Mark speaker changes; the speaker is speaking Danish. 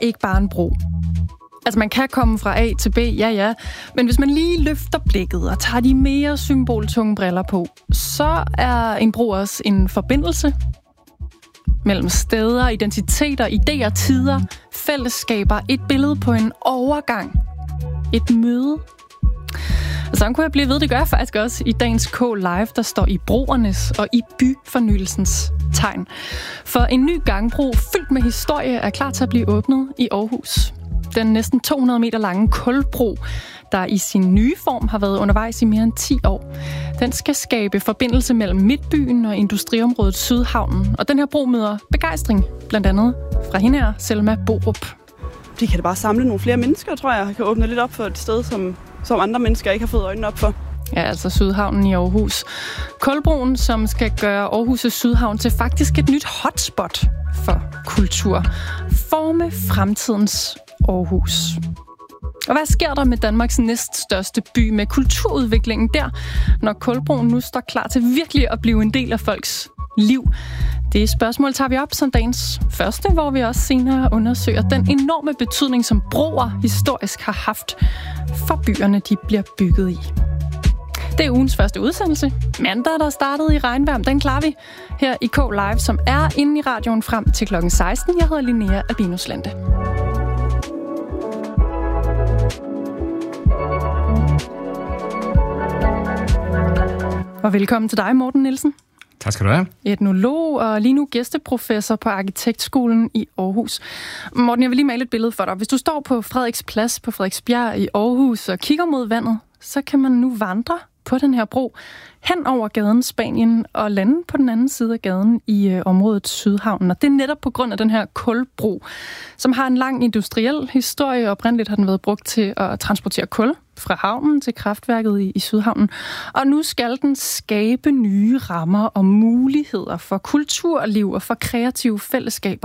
Speaker 1: ikke bare en bro. Altså, man kan komme fra A til B, ja, men hvis man lige løfter blikket og tager de mere symboltunge briller på, så er en bro også en forbindelse mellem steder, identiteter, idéer, tider, fællesskaber, et billede på en overgang, et møde. Og sådan kunne jeg blive ved, det gør jeg faktisk også i dagens K-Live, der står i broernes og i byfornyelsens tegn. For en ny gangbro fyldt med historie er klar til at blive åbnet i Aarhus. Den næsten 200 meter lange kulbro, der i sin nye form har været undervejs i mere end 10 år. Den skal skabe forbindelse mellem Midtbyen og industriområdet Sydhavnen. Og den her bro møder begejstring, blandt andet fra hende her, Selma Borup.
Speaker 2: De kan da bare samle nogle flere mennesker, tror jeg. Kan åbne lidt op for et sted, som andre mennesker ikke har fået øjnene op for.
Speaker 1: Ja, altså Sydhavnen i Aarhus. Kulbroen, som skal gøre Aarhus' Sydhavn til faktisk et nyt hotspot for kultur. Forme fremtidens Aarhus. Og hvad sker der med Danmarks næststørste by med kulturudviklingen der, når Kulbroen nu står klar til virkelig at blive en del af folks liv? Det spørgsmål tager vi op som dagens første, hvor vi også senere undersøger den enorme betydning, som broer historisk har haft for byerne, de bliver bygget i. Det er ugens første udsendelse. Mandag, der startede i regnvejr, den klarer vi her i K-Live, som er inde i radioen frem til klokken 16. Jeg hedder Linnea Albinus Lande. Og velkommen til dig, Morten Nielsen.
Speaker 3: Tak skal du have.
Speaker 1: Etnolog og lige nu gæsteprofessor på Arkitektskolen i Aarhus. Morten, jeg vil lige male et billede for dig. Hvis du står på Frederiks Plads på Frederiksbjerg i Aarhus og kigger mod vandet, så kan man nu vandre på den her bro hen over gaden Spanien og lande på den anden side af gaden i området Sydhavnen. Og det er netop på grund af den her kulbro, som har en lang industriel historie. Oprindeligt har den været brugt til at transportere kul fra havnen til kraftværket i Sydhavnen. Og nu skal den skabe nye rammer og muligheder for kulturliv og for kreative fællesskaber